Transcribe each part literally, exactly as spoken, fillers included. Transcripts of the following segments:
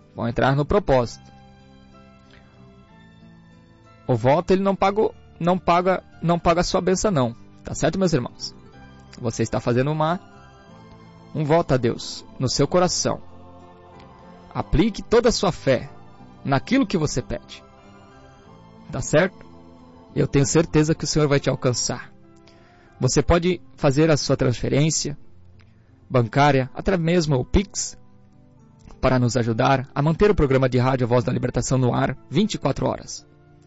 vão entrar no propósito. O voto ele não paga, não paga, não paga a sua bênção não. Tá certo, meus irmãos? Você está fazendo uma, um voto a Deus no seu coração. Aplique toda a sua fé naquilo que você pede. Tá certo? Eu tenho certeza que o Senhor vai te alcançar. Você pode fazer a sua transferência bancária, até mesmo o Pix, para nos ajudar a manter o programa de rádio A Voz da Libertação no ar vinte e quatro horas.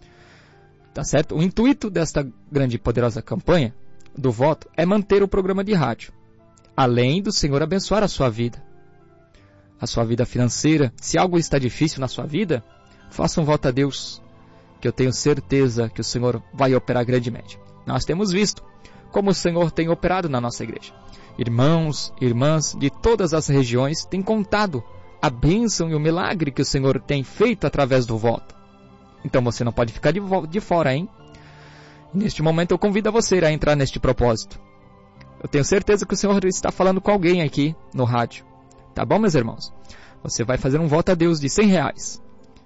Tá certo? O intuito desta grande e poderosa campanha do voto é manter o programa de rádio, além do Senhor abençoar a sua vida, a sua vida financeira. Se algo está difícil na sua vida, faça um voto a Deus, que eu tenho certeza que o Senhor vai operar grandemente. Nós temos visto como o Senhor tem operado na nossa igreja. Irmãos e irmãs de todas as regiões têm contado a bênção e o milagre que o Senhor tem feito através do voto. Então você não pode ficar de, de fora, hein? Neste momento eu convido a você a entrar neste propósito. Eu tenho certeza que o Senhor está falando com alguém aqui no rádio. Tá bom, meus irmãos? Você vai fazer um voto a Deus de cem reais.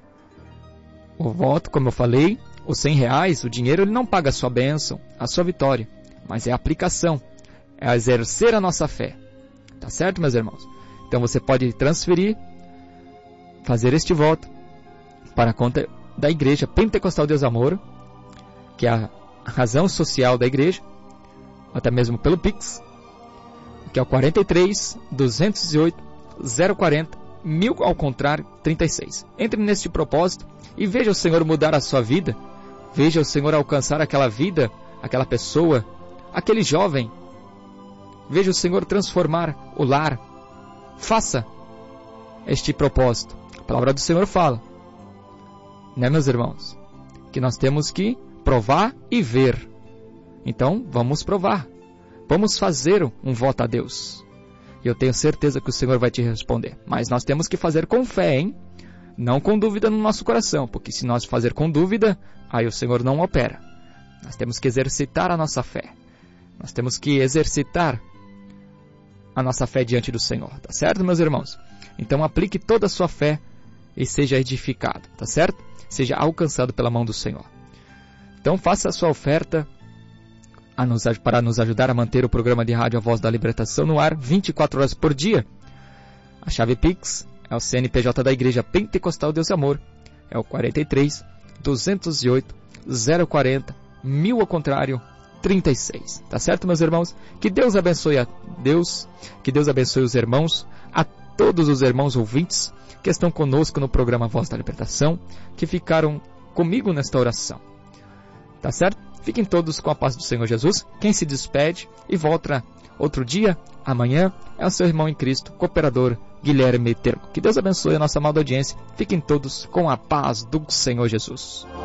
O voto, como eu falei, os cem reais, o dinheiro, ele não paga a sua bênção, a sua vitória, mas é a aplicação. É exercer a nossa fé. Tá certo, meus irmãos? Então você pode transferir, fazer este voto para a conta da Igreja Pentecostal Deus Amor, que é a razão social da igreja, até mesmo pelo Pix, que é o quarenta e três, duzentos e oito, zero quarenta, mil ao contrário, trinta e seis. Entre neste propósito e veja o Senhor mudar a sua vida. Veja o Senhor alcançar aquela vida, aquela pessoa, aquele jovem. Veja o Senhor transformar o lar. Faça este propósito. A palavra do Senhor fala, né, meus irmãos? Que nós temos que provar e ver. Então, vamos provar. Vamos fazer um voto a Deus. E eu tenho certeza que o Senhor vai te responder. Mas nós temos que fazer com fé, hein? Não com dúvida no nosso coração. Porque se nós fazer com dúvida, aí o Senhor não opera. Nós temos que exercitar a nossa fé. Nós temos que exercitar a nossa fé diante do Senhor. Tá certo, meus irmãos? Então, aplique toda a sua fé e seja edificado. Tá certo? Seja alcançado pela mão do Senhor. Então, faça a sua oferta a nos, para nos ajudar a manter o programa de rádio A Voz da Libertação no ar vinte e quatro horas por dia. A chave Pix é o C N P J da Igreja Pentecostal Deus Amor. É o quarenta e três, duzentos e oito, zero quarenta, mil ao contrário, trinta e seis. Tá certo, meus irmãos? Que Deus abençoe a Deus, que Deus abençoe os irmãos, a todos os irmãos ouvintes que estão conosco no programa Voz da Libertação, que ficaram comigo nesta oração. Tá certo? Fiquem todos com a paz do Senhor Jesus. Quem se despede e volta outro dia, amanhã, é o seu irmão em Cristo, cooperador Guilherme Termo. Que Deus abençoe a nossa amada audiência. Fiquem todos com a paz do Senhor Jesus.